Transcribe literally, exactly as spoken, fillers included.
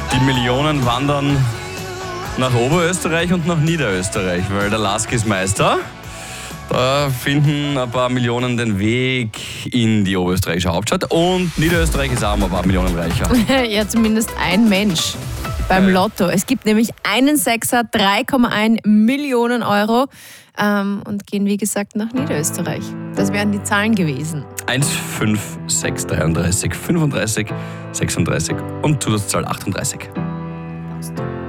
Die Millionen wandern nach Oberösterreich und nach Niederösterreich, weil der Lask ist Meister. Da finden ein paar Millionen den Weg in die oberösterreichische Hauptstadt und Niederösterreich ist auch um ein paar Millionen reicher. Ja, zumindest ein Mensch beim Ja. Lotto. Es gibt nämlich einen Sechser, drei Komma eins Millionen Euro ähm, und gehen, wie gesagt, nach Niederösterreich. Das wären die Zahlen gewesen. eins, fünf, sechs, dreiunddreißig, fünfunddreißig, sechsunddreißig und Zusatzzahl achtunddreißig.